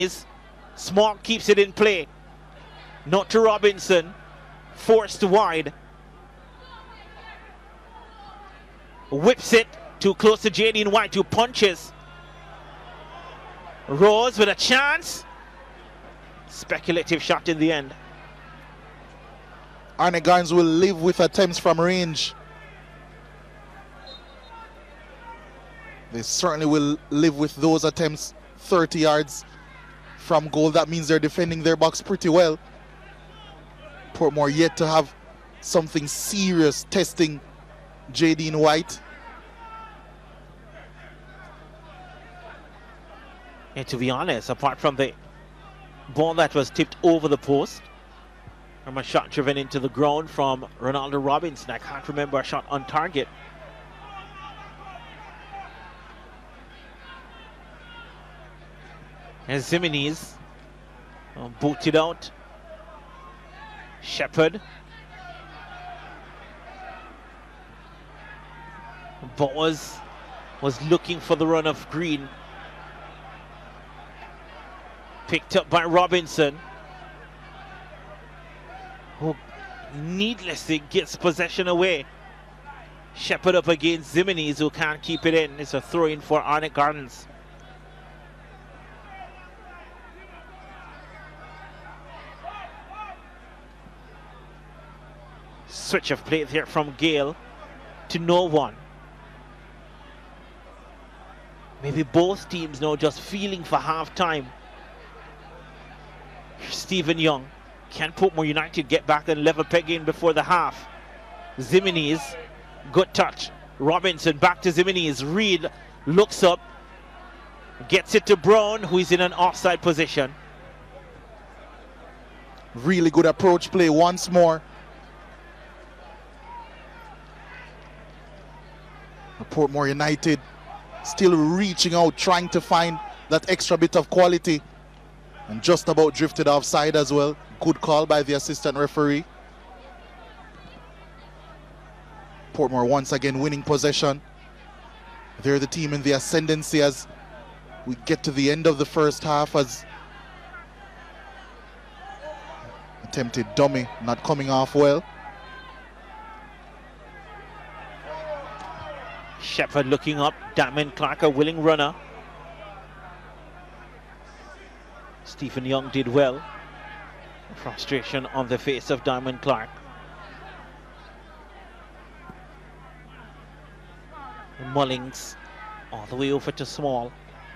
Small keeps it in play. Not to Robinson. Forced wide. Whips it too close to Jadine White, who punches. Rose with a chance. Speculative shot in the end. Arnett Gardens will live with attempts from range. They certainly will live with those attempts 30 yards from goal. That means they're defending their box pretty well. Portmore yet to have something serious testing Jadine White. And to be honest, apart from the ball that was tipped over the post, from a shot driven into the ground from Ronaldo Robinson, I can't remember a shot on target. And Zimenez booted out. Shepherd. Boaz was looking for the run of Green. Picked up by Robinson, who needlessly gets possession away. Shepherd up against Zimenez, who can't keep it in. It's a throw-in for Arnett Gardens. Switch of play here from Gale to no one. Maybe both teams now just feeling for half-time. Stephen Young. Can Portmore United get back and level pegging before the half? Zimenez, good touch. Robinson back to Zimenez. Reed looks up, gets it to Brown, who is in an offside position. Really good approach play once more. Portmore United still reaching out, trying to find that extra bit of quality, and just about drifted offside as well. Good call by the assistant referee. Portmore once again winning possession. They're the team in the ascendancy as we get to the end of the first half, as attempted dummy not coming off well. Shepherd looking up. Damon Clark, a willing runner. Stephen Young did well. Frustration on the face of Diamond Clark. Mullings all the way over to Small.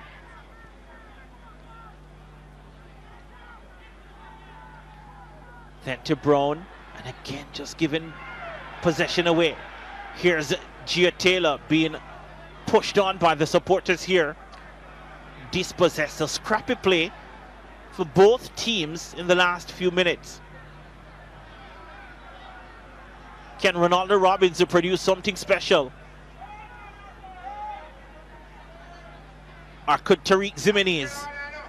Then to Brown, and again just giving possession away. Here's Gia Taylor being pushed on by the supporters here. Dispossessed, a scrappy play for both teams in the last few minutes. Can Ronaldo Robinson produce something special? Or could Tariq Zimenez?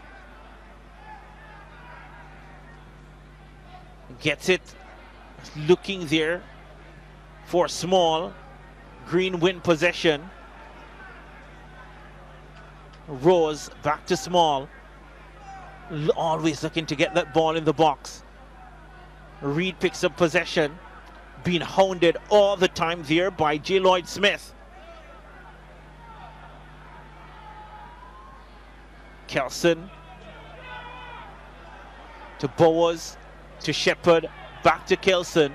Gets it, looking there for Small. Green win possession. Rose back to Small. Always looking to get that ball in the box. Reed picks up possession. Being hounded all the time there by J. Lloyd Smith. Kelson to Boaz to Shepherd, back to Kelson.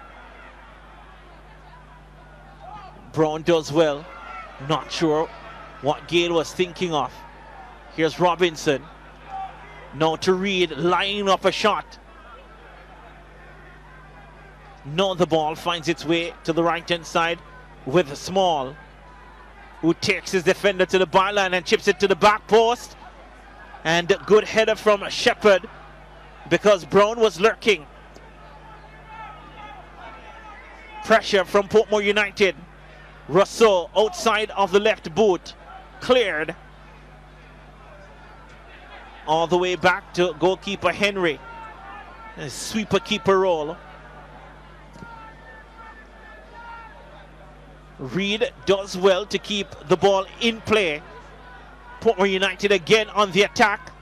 Brown does well. Not sure what Gale was thinking of. Here's Robinson. Now to Reed, lining up a shot. Now the ball finds its way to the right-hand side with Small, who takes his defender to the byline and chips it to the back post. And a good header from Shepherd, because Brown was lurking. Pressure from Portmore United. Rousseau outside of the left boot, cleared all the way back to goalkeeper Henry. A sweeper keeper roll. Reed does well to keep the ball in play. Portmore United again on the attack.